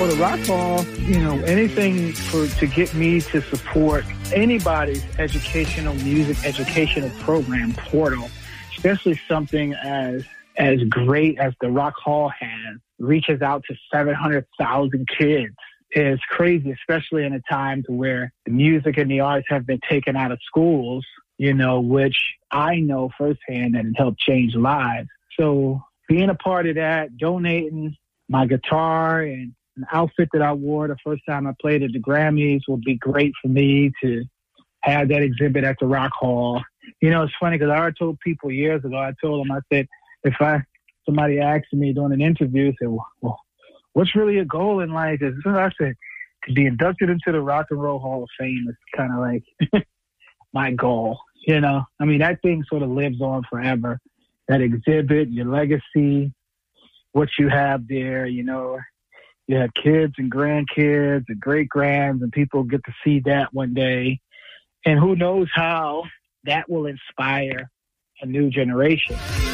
For the Rock Hall, anything to get me to support anybody's music educational program portal, especially something as great as the Rock Hall has, reaches out to 700,000 kids. It's crazy, especially in a time to where the music and the arts have been taken out of schools, which I know firsthand that it helped change lives. So being a part of that, donating my guitar and an outfit that I wore the first time I played at the Grammys would be great for me to have that exhibit at the Rock Hall. It's funny because I already told people years ago, I said, if somebody asked me during an interview, said, well, what's really a goal in life? I said, to be inducted into the Rock and Roll Hall of Fame is kind of like my goal. That thing sort of lives on forever. That exhibit, your legacy, what you have there, you have kids and grandkids and great-grands, and people get to see that one day. And who knows how that will inspire a new generation.